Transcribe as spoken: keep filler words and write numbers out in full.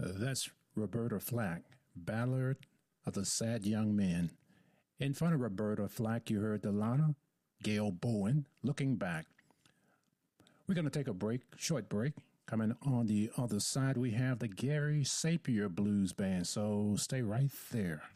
That's Roberta Flack, Ballad of the Sad Young Men. In front of Roberta Flack, you heard Delana, Gail Bowen, Looking Back. We're going to take a break, short break. Coming on the other side, we have the Gary Sapir Blues Band, so stay right there.